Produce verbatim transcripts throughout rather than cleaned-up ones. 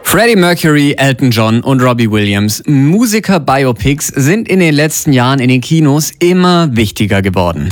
Freddie Mercury, Elton John und Robbie Williams. Musiker-Biopics sind in den letzten Jahren in den Kinos immer wichtiger geworden.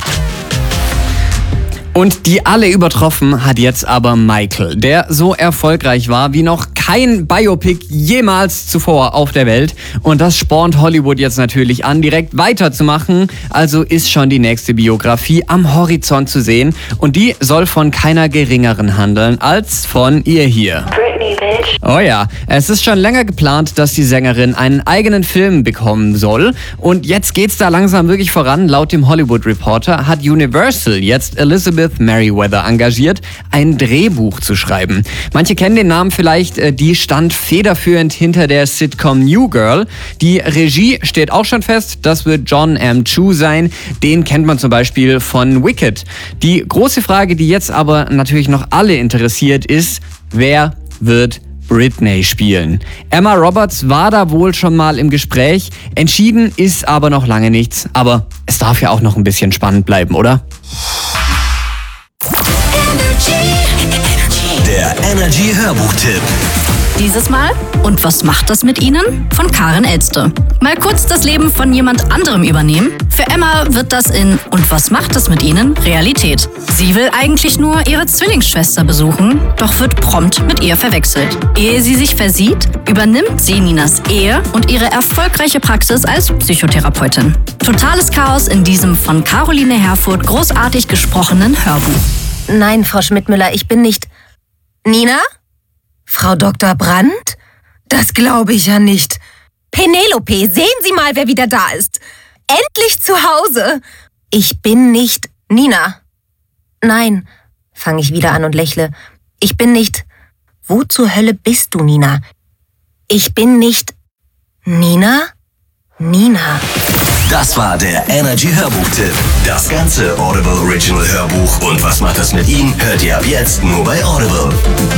Und die alle übertroffen hat jetzt aber Michael, der so erfolgreich war wie noch kein Biopic jemals zuvor auf der Welt. Und das spornt Hollywood jetzt natürlich an, direkt weiterzumachen. Also ist schon die nächste Biografie am Horizont zu sehen. Und die soll von keiner geringeren handeln als von ihr hier. Britney, bitch. Oh ja, es ist schon länger geplant, dass die Sängerin einen eigenen Film bekommen soll. Und jetzt geht's da langsam wirklich voran. Laut dem Hollywood Reporter hat Universal jetzt Elizabeth Merriweather engagiert, ein Drehbuch zu schreiben. Manche kennen den Namen vielleicht, die stand federführend hinter der Sitcom New Girl. Die Regie steht auch schon fest, das wird John M. Chu sein. Den kennt man zum Beispiel von Wicked. Die große Frage, die jetzt aber natürlich noch alle interessiert, ist, wer wird Britney spielen? Emma Roberts war da wohl schon mal im Gespräch. Entschieden ist aber noch lange nichts. Aber es darf ja auch noch ein bisschen spannend bleiben, oder? Der Energy Hörbuchtipp. Dieses Mal Und was macht das mit Ihnen? Von Karin Elster. Mal kurz das Leben von jemand anderem übernehmen. Für Emma wird das in Und was macht das mit Ihnen? Realität. Sie will eigentlich nur ihre Zwillingsschwester besuchen, doch wird prompt mit ihr verwechselt. Ehe sie sich versieht, übernimmt sie Ninas Ehe und ihre erfolgreiche Praxis als Psychotherapeutin. Totales Chaos in diesem von Caroline Herfurth großartig gesprochenen Hörbuch. Nein, Frau Schmidt-Müller, ich bin nicht... Nina? Frau Doktor Brandt? Das glaube ich ja nicht. Penelope, sehen Sie mal, wer wieder da ist. Endlich zu Hause. Ich bin nicht Nina. Nein, fange ich wieder an und lächle. Ich bin nicht... Wo zur Hölle bist du, Nina? Ich bin nicht... Nina? Nina. Das war der Energy Hörbuchtipp. Das ganze Audible Original Hörbuch Und was macht das mit Ihnen? Hört ihr ab jetzt nur bei Audible.